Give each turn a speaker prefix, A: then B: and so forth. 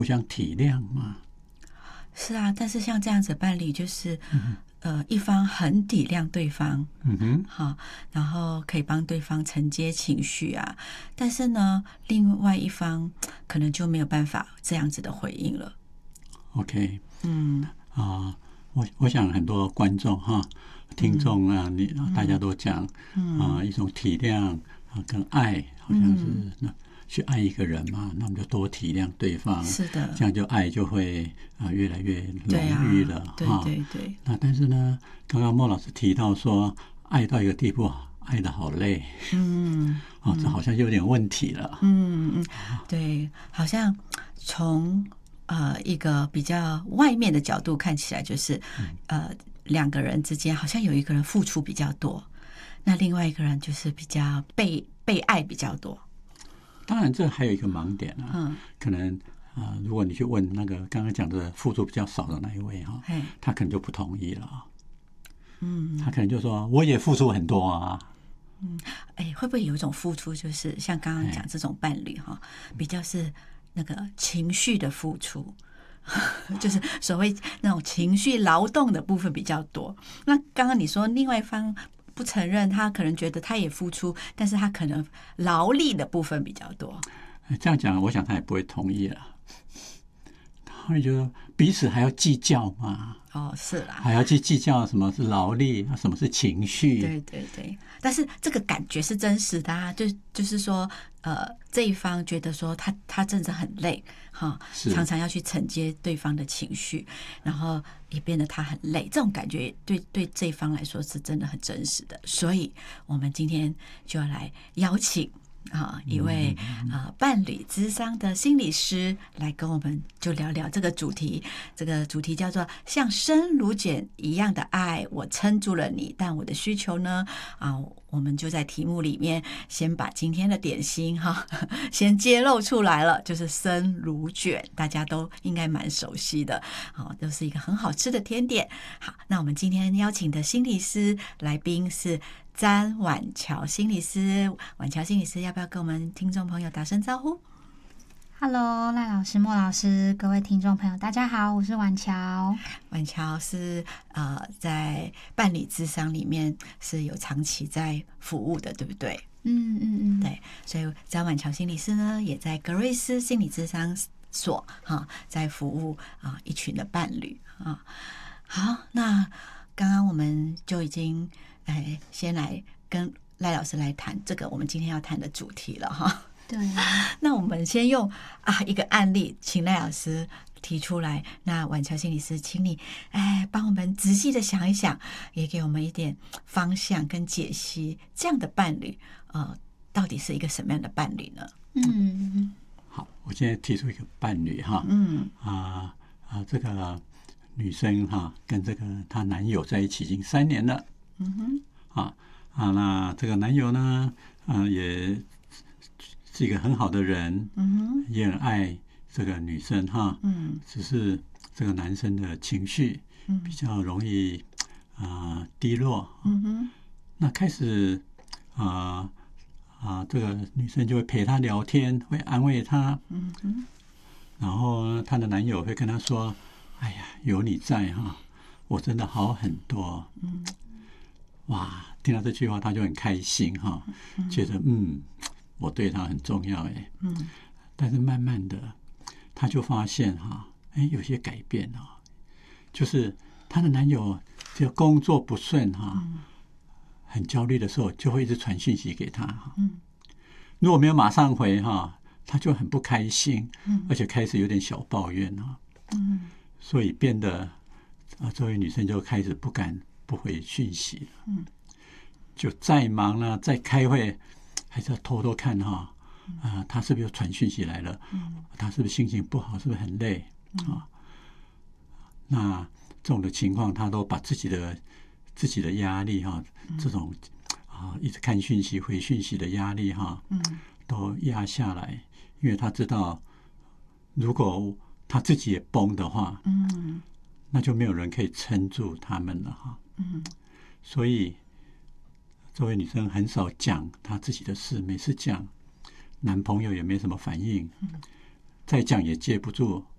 A: 互相体谅嘛。
B: 是啊，但是像这样子的伴侣，就是一方很体谅对方，好，然后可以帮对方承接情绪啊，但是呢，另外一方可能就没有办法这样子的回应了。
A: OK，我想很多观众听众啊，大家都讲一种体谅跟爱，好像是去爱一个人嘛，那我们就多体谅对方，
B: 是的，
A: 这样就爱就会越来越浓郁了。
B: 对对对。
A: 那但是呢，刚刚莫老师提到说，爱到一个地步，爱得好累，这好像有点问题了。
B: 对，好像从一个比较外面的角度看起来，就是两个人之间好像有一个人付出比较多，那另外一个人就是比较被爱比较多。
A: 当然，这还有一个盲点可能如果你去问那个刚刚讲的付出比较少的那一位他可能就不同意了。他可能就说我也付出很多啊。
B: 会不会有一种付出，就是像刚刚讲这种伴侣比较是那个情绪的付出，就是所谓那种情绪劳动的部分比较多。那刚刚你说另外一方不承认，他可能觉得他也付出，但是他可能劳力的部分比较多。
A: 这样讲，我想他也不会同意了。他会觉得彼此还要计较嘛？
B: 是啦，
A: 还要去计较什么是劳力，什么是情绪？
B: 对对对。但是这个感觉是真实的啊，就是说，这一方觉得说他真的很累常常要去承接对方的情绪，然后也变得他很累，这种感觉对这一方来说是真的很真实的。所以我们今天就要来邀请一位伴侣咨商的心理师来跟我们就聊聊这个主题。这个主题叫做像生乳卷一样的爱，我撑住了你，但我的需求呢我们就在题目里面先把今天的点心先揭露出来了，就是生乳卷，大家都应该蛮熟悉的，都是一个很好吃的甜点。好，那我们今天邀请的心理师来宾是詹婉乔心理师。婉乔心理师要不要跟我们听众朋友打声招呼？
C: Hello， 赖老师、莫老师，各位听众朋友，大家好，我是婉乔。
B: 婉乔是在伴侣咨商里面是有长期在服务的，对不对？对，所以詹婉乔心理师呢，也在格瑞斯心理咨商所在服务一群的伴侣好，那刚刚我们就已经先来跟赖老师来谈这个我们今天要谈的主题了
C: 对，
B: 那我们先用一个案例，请赖老师提出来。那婉乔心理师，请你帮我们仔细的想一想，也给我们一点方向跟解析，这样的伴侣到底是一个什么样的伴侣呢？
A: 好，我现在提出一个伴侣这个女生跟这个她男友在一起已经3年了。那这个男友呢也是一个很好的人，也很爱这个女生只是这个男生的情绪比较容易低落。那开始这个女生就会陪他聊天，会安慰他。然后他的男友会跟他说：“哎呀，有你在我真的好很多。”哇，听到这句话他就很开心觉得我对他很重要但是慢慢的他就发现有些改变就是他的男友只要工作不顺很焦虑的时候就会一直传讯息给他如果没有马上回他就很不开心而且开始有点小抱怨所以变得这位女生就开始不敢不回讯息了就再忙了再开会还是要偷偷看他是不是又传讯息来了他是不是心情不好是不是很累那这种的情况他都把自己的压力这种一直看讯息回讯息的压力都压下来，因为他知道如果他自己也崩的话那就没有人可以撑住他们了所以这位女生很少讲她自己的事，每次讲男朋友也没什么反应再讲也接不住